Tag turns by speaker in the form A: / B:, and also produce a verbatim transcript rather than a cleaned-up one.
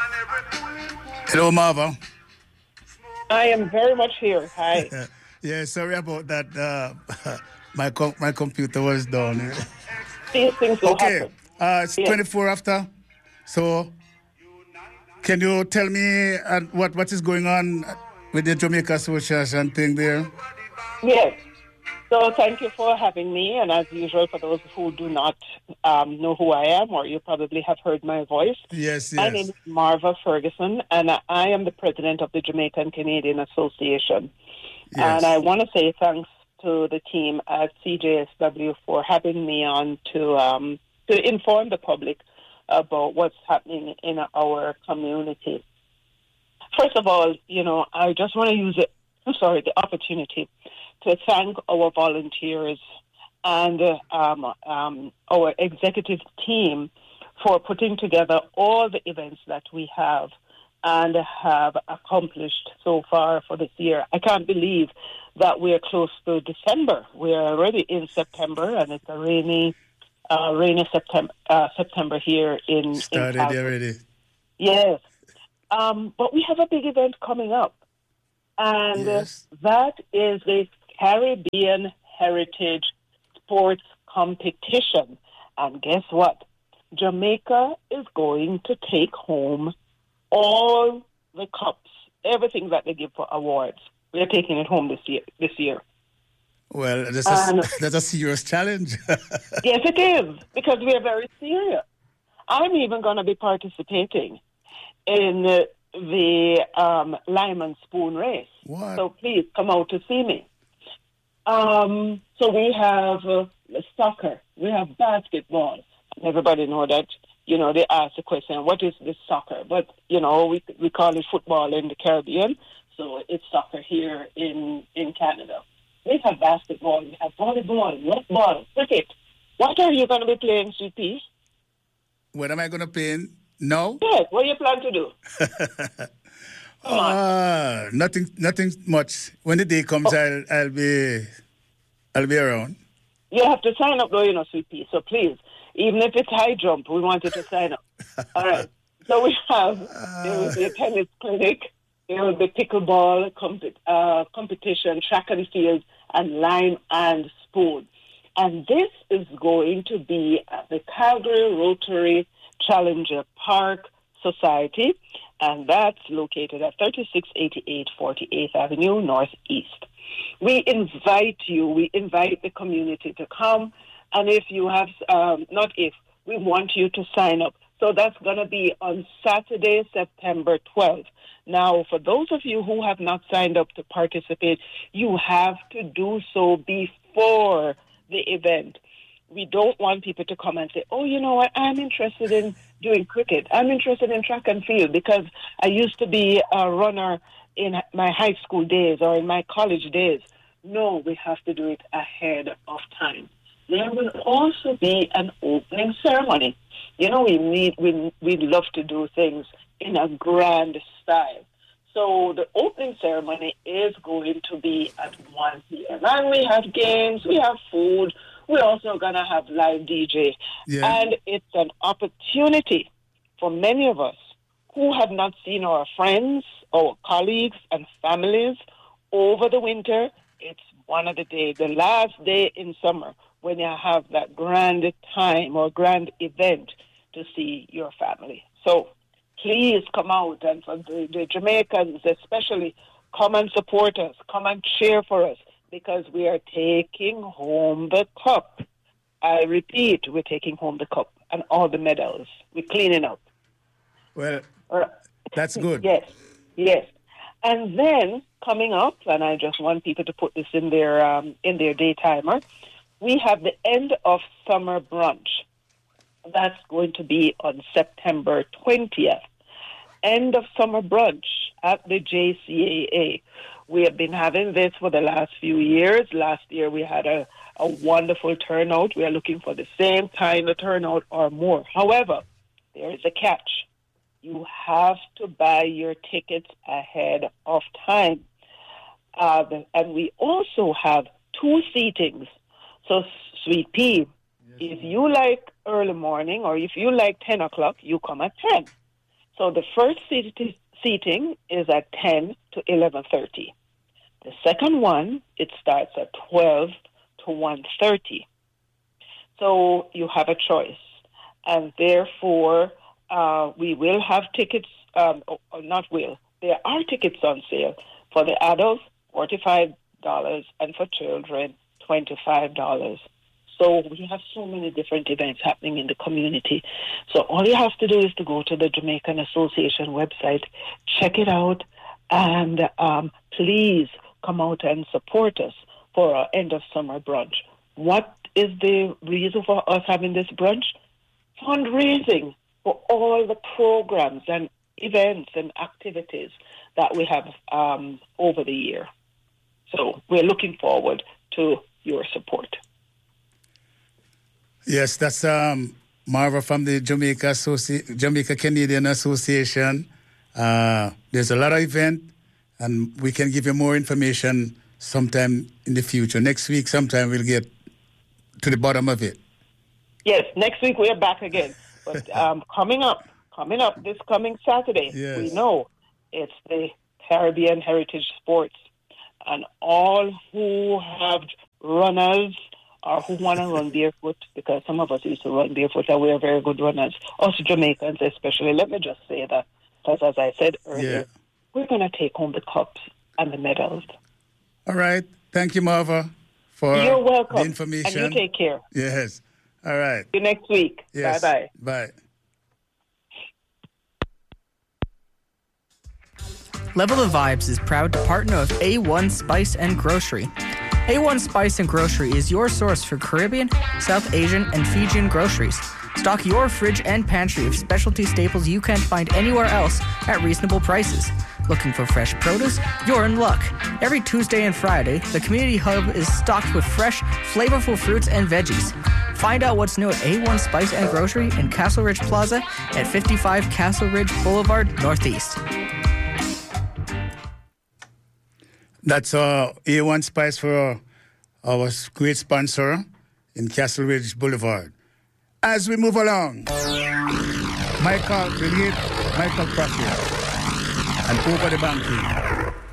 A: Hello, Marva.
B: I am very much here. Hi.
A: Yeah, sorry about that. Uh, my com- my computer was down.
B: These things will
A: Okay,
B: happen.
A: uh, it's
B: Yes.
A: twenty-four after. So, can you tell me uh, what what is going on with the Jamaica Association thing there?
B: Yes. So thank you for having me. And as usual, for those who do not um, know who I am, or you probably have heard my voice,
A: Yes,
B: my name
A: yes,
B: is Marva Ferguson, and I am the president of the Jamaican Canadian Association. And I
A: yes.
B: want to say thanks to the team at C J S W for having me on to um, to inform the public about what's happening in our community. First of all, you know, I just want to use it, I'm sorry, the opportunity to thank our volunteers and uh, um, um, our executive team for putting together all the events that we have and have accomplished so far for this year. I can't believe that we're close to December. We're already in September, and it's a rainy, uh, rainy September, uh, September here in, in
A: Started
B: Calgary.
A: already.
B: Yes. Um, but we have a big event coming up, and uh,
A: Yes.
B: that is the Caribbean Heritage Sports Competition. And guess what? Jamaica is going to take home all the cups, everything that they give for awards. We're taking it home this year. This year,
A: Well, that's
B: and
A: a, that's a serious challenge.
B: yes, it is because we are very serious. I'm even going to be participating in uh, the um, lime and spoon race.
A: What?
B: So please come out to see me. Um, so we have uh, soccer, we have basketball. Everybody know that, you know, they ask the question, what is this soccer? But, you know, we we call it football in the Caribbean, so it's soccer here in, in Canada. We have basketball, we have volleyball, netball, cricket. What are you going to be playing, C P?
A: What am I going to pay? in? No?
B: Yes, what do you plan to do? Come on.
A: Ah, nothing, nothing much. When the day comes,
B: Oh.
A: I'll, I'll be, I'll be around.
B: You have to sign up though, you know, C P. So please, even if it's high jump, we want you to sign up. All right. So we have, there will be a tennis clinic, there will be pickleball comp- uh, competition, track and field, and lime and spoon. And this is going to be at the Calgary Rotary Challenger Park Society, and that's located at thirty-six eighty-eight forty-eighth Avenue Northeast. We invite you, we invite the community to come, and if you have, um, not if, we want you to sign up. So that's going to be on Saturday, September twelfth. Now, for those of you who have not signed up to participate, you have to do so before the event. We don't want people to come and say, oh, you know what, I'm interested in doing cricket. I'm interested in track and field because I used to be a runner in my high school days or in my college days. No, we have to do it ahead of time. There will also be an opening ceremony. You know, we need, we, we love to do things in a grand style. So the opening ceremony is going to be at one p.m. And we have games, we have food, we're also going to have live D J.
A: Yeah.
B: And it's an opportunity for many of us who have not seen our friends, our colleagues and families over the winter. It's one of the days, the last day in summer, when you have that grand time or grand event to see your family. So please come out, and for the, the Jamaicans especially, come and support us, come and cheer for us, because we are taking home the cup. I repeat, we're taking home the cup and all the medals. We're cleaning up.
A: Well,
B: All right.
A: that's good.
B: Yes, yes. And then coming up, and I just want people to put this in their um, in their day timer, we have the end of summer brunch. That's going to be on September twentieth. End of summer brunch at the J C A A. We have been having this for the last few years. Last year we had a, a wonderful turnout. We are looking for the same kind of turnout or more. However, there is a catch. You have to buy your tickets ahead of time. Uh, and we also have two seatings. So, Sweet Pea, if you like early morning or if you like ten o'clock, you come at ten. So the first seat- seating is at ten to eleven thirty. The second one, it starts at twelve to one thirty. So you have a choice. And therefore, uh, we will have tickets, um, or not will, there are tickets on sale for the adults, forty-five dollars, and for children, twenty-five dollars. So we have so many different events happening in the community. So all you have to do is to go to the Jamaican Association website, check it out, and um, please come out and support us for our end of summer brunch. What is the reason for us having this brunch? Fundraising for all the programs and events and activities that we have um, over the year. So we're looking forward to your support.
A: Yes, that's um, Marva from the Jamaica Associ- Jamaica Canadian Association. Uh, there's a lot of event, and we can give you more information sometime in the future. Next week, sometime we'll get to the bottom of it.
B: Yes, next week we're back again. But um, coming up, coming up this coming Saturday,
A: yes.
B: we know it's the Caribbean Heritage Sports. And all who have runners or who want to run barefoot, because some of us used to run barefoot and we are very good runners, us Jamaicans especially, let me just say that, because as I said earlier, yeah. we're going to take home the cups and the medals.
A: All right. Thank you, Marva, for
B: You're welcome.
A: the information.
B: And you take care.
A: Yes. All right.
B: See you next week.
A: Yes.
B: Bye-bye.
A: Bye.
C: Level the Vibes is proud to partner with A one Spice and Grocery. A one Spice and Grocery is your source for Caribbean, South Asian, and Fijian groceries. Stock your fridge and pantry of specialty staples you can't find anywhere else at reasonable prices. Looking for fresh produce? You're in luck. Every Tuesday and Friday, the Community Hub is stocked with fresh, flavorful fruits and veggies. Find out what's new at A one Spice and Grocery in Castle Ridge Plaza at fifty-five Castle Ridge Boulevard, Northeast.
A: That's uh, A one Spice for our great sponsor in Castle Ridge Boulevard. As we move along, Michael, relate Michael Prophet and Over the Banking.